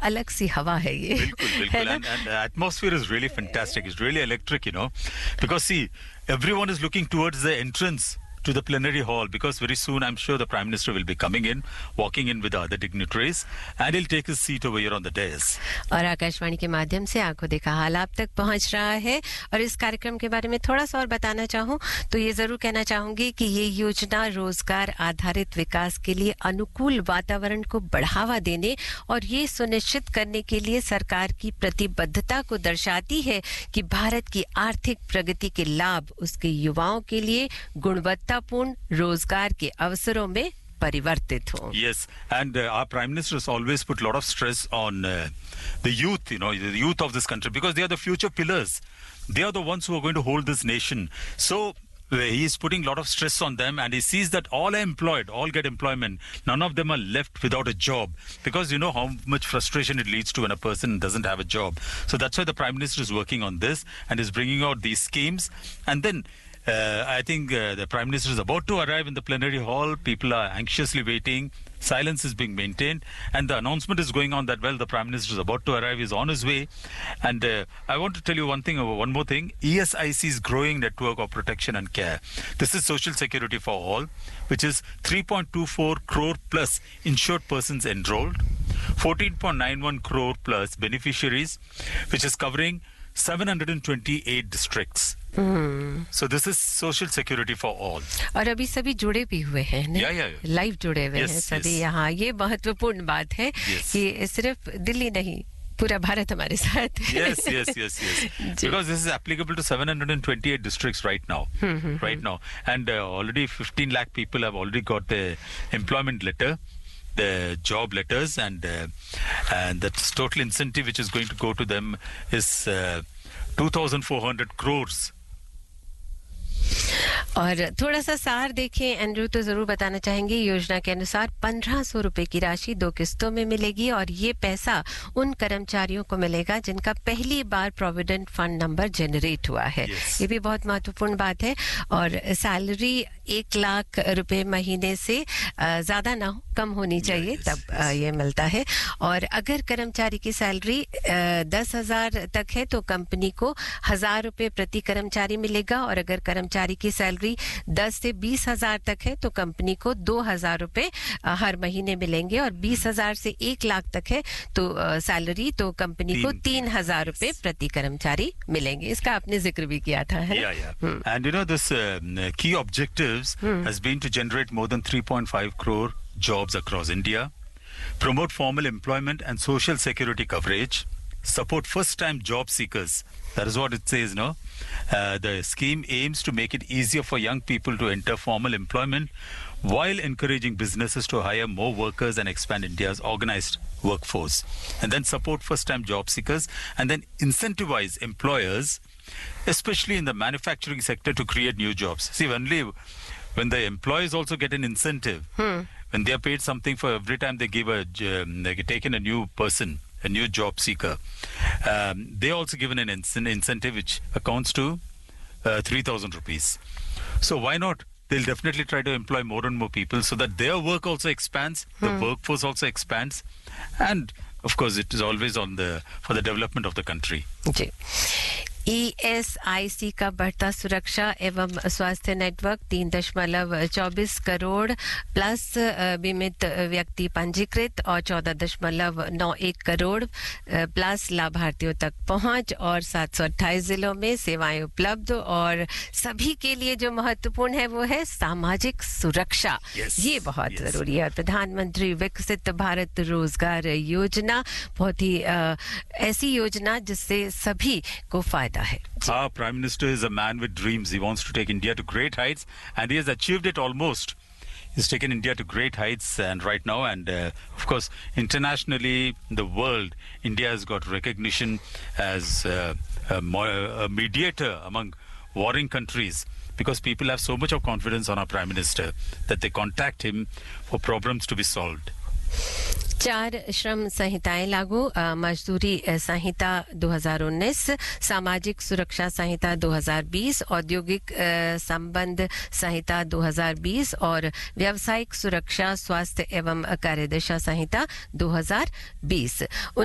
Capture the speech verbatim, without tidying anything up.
अलग सी हवा है ये. बिल्कुल बिल्कुल. and, and the atmosphere is really fantastic. It's really electric, you know, because see, everyone is looking towards the entrance to the plenary hall, because very soon I'm sure the Prime Minister will be coming in, walking in with the other dignitaries, and he'll take his seat over here on the dais. और आकाशवाणी के माध्यम से आंखों देखा हाल आप तक पहुंच रहा है. और इस कार्यक्रम के बारे में थोड़ा सा और बताना चाहूं तो ये जरूर कहना चाहूंगी कि ये योजना रोजगार आधारित विकास के लिए अनुकूल वातावरण को बढ़ावा देने और ये सुनिश्चित करने के लिए सरकार की प्रतिबद्धता को दर्शाती है कि भारत की आर्थिक प्रगति के लाभ उसके युवाओं के लिए गुणवत्ता पूर्ण रोजगार के अवसरों में परिवर्तित हो. Yes, and uh, our Prime Minister has always put a lot of stress on uh, the youth, you know, the youth of this country, because they are the future pillars. They are the ones who are going to hold this nation. So uh, he is putting a lot of stress on them, and he sees that all are employed, all get employment. None of them are left without a job, because you know how much frustration it leads to when a person doesn't have a job. So that's why the Prime Minister is working on this and is bringing out these schemes. And then Uh, I think uh, the Prime Minister is about to arrive in the plenary hall. People are anxiously waiting. Silence is being maintained. And the announcement is going on that, well, the Prime Minister is about to arrive. He's on his way. And uh, I want to tell you one thing, one more thing. E S I C's growing network of protection and care. This is Social Security for All, which is three point two four crore plus insured persons enrolled, fourteen point nine one crore plus beneficiaries, which is covering seven hundred twenty-eight districts. Hmm. So this is Social Security for All. और अभी सभी जुड़े भी हुए हैं, yeah, yeah, yeah. Live जुड़े हुए yes, हैं सभी yes. यहाँ. ये महत्वपूर्ण बात है yes. कि सिर्फ दिल्ली नहीं, पूरा भारत हमारे साथ है. Yes, yes, yes, yes. Because this is applicable to seven hundred twenty-eight districts right now. right now. And uh, already fifteen lakh people have already got the employment letter, the job letters, and uh, and the total incentive which is going to go to them is uh, two thousand four hundred crores. और थोड़ा सा सार देखें Andrew तो जरूर बताना चाहेंगे. योजना के अनुसार पंद्रह सौ रुपए की राशि दो किस्तों में मिलेगी और ये पैसा उन कर्मचारियों को मिलेगा जिनका पहली बार प्रोविडेंट फंड नंबर जनरेट हुआ है. yes. ये भी बहुत महत्वपूर्ण बात है. और सैलरी एक लाख रुपए महीने से ज्यादा ना हो, कम होनी चाहिए, yes, तब yes. ये मिलता है. और अगर कर्मचारी की सैलरी दस हजार तक है तो कंपनी को हजार रुपए प्रति कर्मचारी मिलेगा. और अगर कर्मचारी की सैलरी दस से बीस हजार तक है तो कंपनी को दो हजार रुपए हर महीने मिलेंगे. और बीस हजार से एक लाख तक है तो सैलरी तो कंपनी को तीन हजार रुपए प्रति कर्मचारी मिलेंगे. इसका आपने जिक्र भी किया था, है ना? Yeah, yeah. Hmm. And you know, this uh, key objectives hmm. has been to generate more than three point five crore jobs across India, promote formal employment and social security coverage, support first-time job seekers. That is what it says, no? Uh, the scheme aims to make it easier for young people to enter formal employment while encouraging businesses to hire more workers and expand India's organized workforce. And then support first-time job seekers, and then incentivize employers, especially in the manufacturing sector, to create new jobs. See, only when the employees also get an incentive, hmm. when they are paid something for every time they give a, um, they take in a new person, a new job seeker, um, they also given an in- incentive which accounts to uh, three thousand rupees. So why not? They'll definitely try to employ more and more people so that their work also expands, the hmm. workforce also expands, and of course it is always on the for the development of the country. Okay. E S I सी का बढ़ता सुरक्षा एवं स्वास्थ्य network तीन दशमलव चौबीस crore plus बीमित व्यक्ति पंजीकृत और चौदह दशमलव नौ एक करोड़ प्लस लाभार्थियों तक पहुंच और सात सौ अट्ठाईस जिलों में सेवाएं उपलब्ध. और सभी के लिए जो महत्वपूर्ण है वो है सामाजिक सुरक्षा. yes, ये बहुत yes. जरूरी है. और प्रधानमंत्री विकसित भारत रोजगार योजना बहुत ही ऐसी योजना जिससे सभी को फायदा. Our Prime Minister is a man with dreams. He wants to take India to great heights, and he has achieved it almost. He's taken India to great heights, and right now, and uh, of course, internationally, in the world, India has got recognition as uh, a, a mediator among warring countries, because people have so much of confidence on our Prime Minister that they contact him for problems to be solved. चार श्रम संहिताएं लागू. मजदूरी संहिता दो हज़ार उन्नीस, सामाजिक सुरक्षा संहिता दो हज़ार बीस, औद्योगिक संबंध संहिता दो हज़ार बीस और व्यावसायिक सुरक्षा स्वास्थ्य एवं कार्यदशा संहिता दो हज़ार बीस.